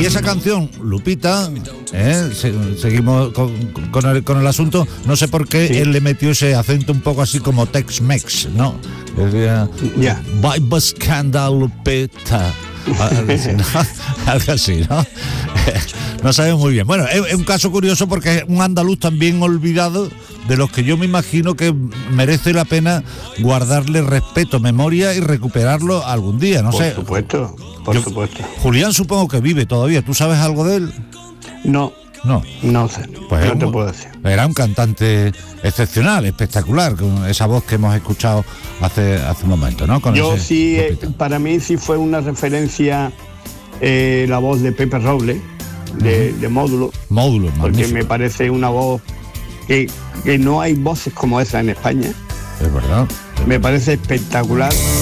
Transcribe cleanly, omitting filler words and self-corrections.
Y esa canción, Lupita, seguimos con el asunto, no sé por qué él le metió ese acento un poco así como Tex-Mex, ¿no? Decía, Vibe Scandal Lupita. Algo así, ¿no? No sabemos muy bien. Bueno, es un caso curioso porque es un andaluz también olvidado, de los que yo me imagino que merece la pena guardarle respeto, memoria y recuperarlo algún día, no sé. Por supuesto. Julián supongo que vive todavía, ¿tú sabes algo de él? No sé, pues no te puedo decir. Era un cantante excepcional, espectacular, con esa voz que hemos escuchado hace un momento, ¿no? Para mí sí fue una referencia la voz de Pepe Robles, de Módulo, porque magnífico. me parece una voz que no hay voces como esa en España. Es verdad. Me parece espectacular.